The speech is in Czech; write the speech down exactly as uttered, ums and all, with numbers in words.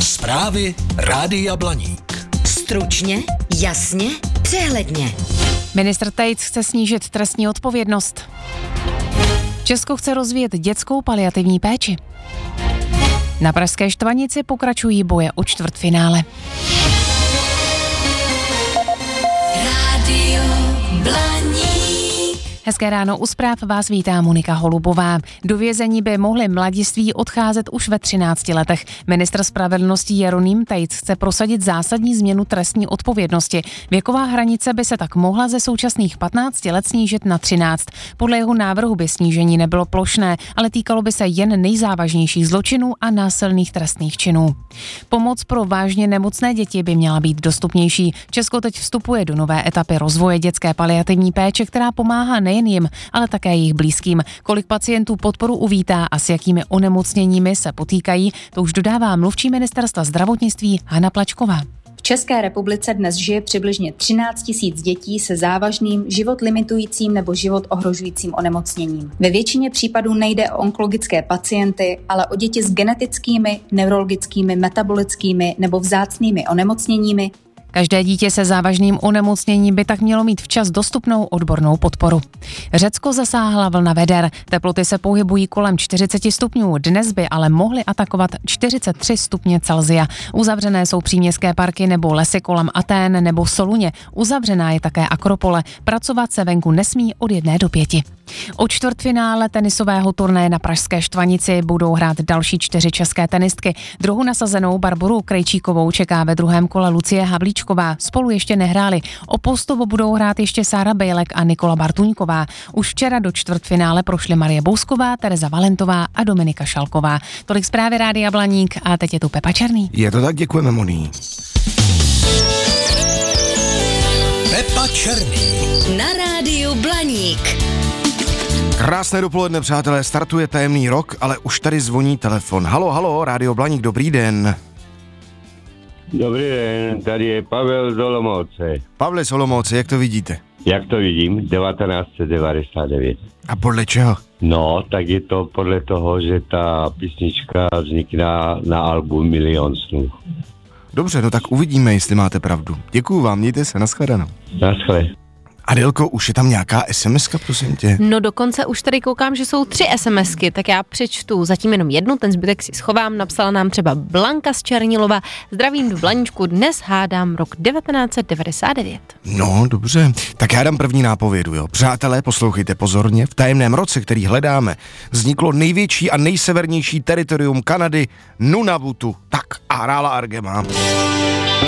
Zprávy Rádia Blaník. Stručně, jasně, přehledně. Ministr Tejc chce snížit trestní odpovědnost. Česko chce rozvíjet dětskou paliativní péči. Na pražské Štvanici pokračují boje o čtvrtfinále. Rádio Blaník. Hezké ráno, u zpráv vás vítá Monika Holubová. Do vězení by mohli mladiství odcházet už ve třinácti letech. Ministr spravedlnosti Jeroným Tejc chce prosadit zásadní změnu trestní odpovědnosti. Věková hranice by se tak mohla ze současných patnácti let snížit na třináct. Podle jeho návrhu by snížení nebylo plošné, ale týkalo by se jen nejzávažnějších zločinů a násilných trestných činů. Pomoc pro vážně nemocné děti by měla být dostupnější. Česko teď vstupuje do nové etapy rozvoje dětské paliativní péče, která pomáhá nejen jim, ale také jejich blízkým. Kolik pacientů podporu uvítá a s jakými onemocněními se potýkají, to už dodává mluvčí ministerstva zdravotnictví Hana Plačková. V České republice dnes žije přibližně třináct tisíc dětí se závažným, život limitujícím nebo život ohrožujícím onemocněním. Ve většině případů nejde o onkologické pacienty, ale o děti s genetickými, neurologickými, metabolickými nebo vzácnými onemocněními. Každé dítě se závažným onemocněním by tak mělo mít včas dostupnou odbornou podporu. Řecko zasáhla vlna veder. Teploty se pohybují kolem čtyřicet stupňů. Dnes by ale mohly atakovat čtyřicet tři stupně Celsia. Uzavřené jsou příměstské parky nebo lesy kolem Atén nebo Soluně. Uzavřená je také Akropole. Pracovat se venku nesmí od jedné do pěti. O čtvrtfinále tenisového turnaje na pražské Štvanici budou hrát další čtyři české tenistky. Druhou nasazenou Barboru Krejčíkovou čeká ve druhém kole Lucie Havlíčková. Spolu ještě nehráli. O postup budou hrát ještě Sára Bejlek a Nikola Bartuňková. Už včera do čtvrtfinále prošly Marie Bousková, Tereza Valentová a Dominika Šalková. Tolik zprávy Rádia Blaník a teď je tu Pepa Černý. Je to tak, děkujeme, Moni. Pepa Černý. Na Rádiu Blaník. Krásné dopoledne, přátelé, startuje tajemný rok, ale už tady zvoní telefon. Halo, halo, Rádio Blaník, dobrý den. Dobrý den, tady je Pavel z Olomouce. Pavle z Olomouce, jak to vidíte? Jak to vidím? devatenáct set devadesát devět. A podle čeho? No, tak je to podle toho, že ta písnička vznikla na albu Milion snů. Dobře, no tak uvidíme, jestli máte pravdu. Děkuju vám, mějte se, nashledanou. Naschle. Adelko, už je tam nějaká SMSka, prosím tě? No dokonce už tady koukám, že jsou tři SMSky, tak já přečtu zatím jenom jednu, ten zbytek si schovám. Napsala nám třeba Blanka z Černilova. Zdravím do Blaníčku, dnes hádám rok devatenáct set devadesát devět. No, dobře, tak já dám první nápovědu, jo. Přátelé, poslouchejte pozorně. V tajemném roce, který hledáme, vzniklo největší a nejsevernější teritorium Kanady, Nunavuttu. Tak a hrála Argema.